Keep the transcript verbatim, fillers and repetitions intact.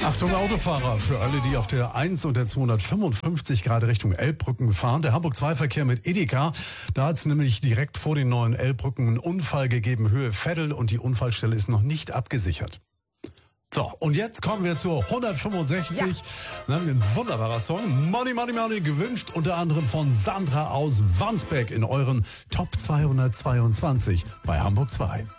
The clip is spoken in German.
Achtung Autofahrer, für alle, die auf der eins und der zweihundertfünfundfünfzig gerade Richtung Elbbrücken fahren. Der Hamburg zwei Verkehr mit Edeka, da hat es nämlich direkt vor den neuen Elbbrücken einen Unfall gegeben, Höhe Veddel, und die Unfallstelle ist noch nicht abgesichert. So, und jetzt kommen wir zur hundertfünfundsechzig. Ja. Ein wunderbarer Song. Money, Money, Money, gewünscht unter anderem von Sandra aus Wandsbek in euren Top zweihundertzweiundzwanzig bei Hamburg zwei.